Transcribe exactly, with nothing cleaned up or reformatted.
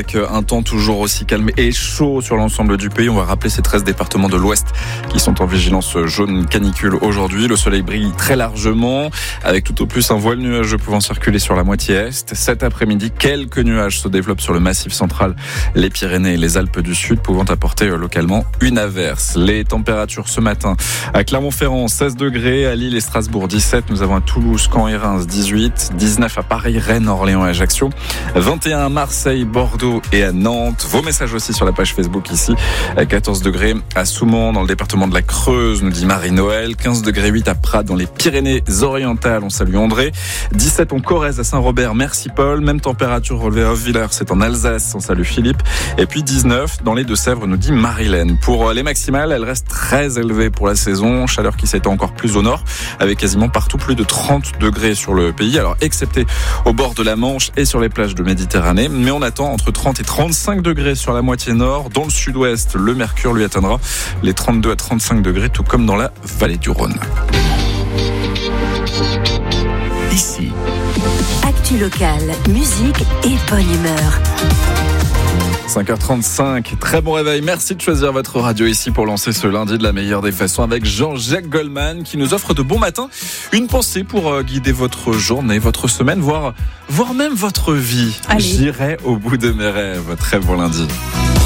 avec un temps toujours aussi calme et chaud sur l'ensemble du pays. On va rappeler ces treize départements de l'Ouest qui sont en vigilance jaune canicule aujourd'hui. Le soleil brille très largement, avec tout au plus un voile nuageux pouvant circuler sur la moitié est. Cet après-midi, quelques nuages se développent sur le massif central, les Pyrénées et les Alpes du Sud, pouvant apporter localement une averse. Les températures ce matin à Clermont-Ferrand, seize degrés, à Lille et Strasbourg, dix-sept. Nous avons à Toulouse, Caen et Reims, dix-huit, dix-neuf à Paris, Rennes, Orléans et Ajaccio, vingt et un à Marseille, Bordeaux et à Nantes. Vos messages aussi sur la page Facebook ici, à quatorze degrés à Soumont, dans le département de la Creuse, nous dit Marie-Noël, quinze degrés huit à Prades, dans les Pyrénées-Orientales, on salue André, dix-sept en Corrèze, à Saint-Robert, merci Paul, même température relevée à Hof-Villers, c'est en Alsace, on salue Philippe, et puis dix-neuf dans les Deux-Sèvres, nous dit Marilène. Pour les maximales, elles restent très élevées pour la saison, chaleur qui s'étend encore plus au nord, avec quasiment partout plus de trente degrés sur le pays, alors excepté au bord de la Manche et sur les plages de Méditerranée, mais on attend entre trente et trente-cinq degrés sur la moitié nord. Dans le sud-ouest, le mercure lui atteindra les trente-deux à trente-cinq degrés, tout comme dans la vallée du Rhône. Ici, actu locale, musique et bonne humeur. cinq heures trente-cinq, très bon réveil. Merci de choisir votre radio ici pour lancer ce lundi de la meilleure des façons avec Jean-Jacques Goldman qui nous offre de bons matins. Une pensée pour guider votre journée, votre semaine, voire, voire même votre vie. Allez. J'irai au bout de mes rêves. Très bon lundi.